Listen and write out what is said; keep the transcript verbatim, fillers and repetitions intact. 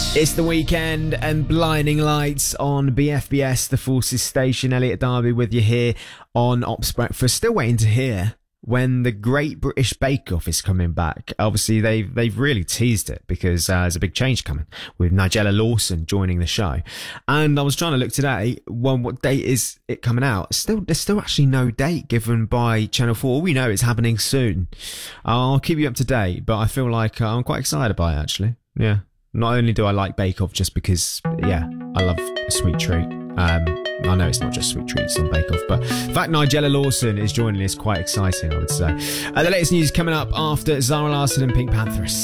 It's the weekend and blinding lights on B F B S, the Forces Station. Elliot Darby with you here on Ops Breakfast. Still waiting to hear when the Great British Bake Off is coming back. Obviously, they've they've really teased it because uh, there's a big change coming with Nigella Lawson joining the show. And I was trying to look today, well, what date is it coming out? Still, there's still actually no date given by Channel four. All we know it's happening soon. I'll keep you up to date, but I feel like uh, I'm quite excited by it, actually. Yeah. Not only do I like Bake Off just because, yeah, I love a sweet treat. Um, I know it's not just sweet treats on Bake Off, but the fact Nigella Lawson is joining is quite exciting, I would say. Uh, the latest news coming up after Zara Larsson and Pink Pantheress.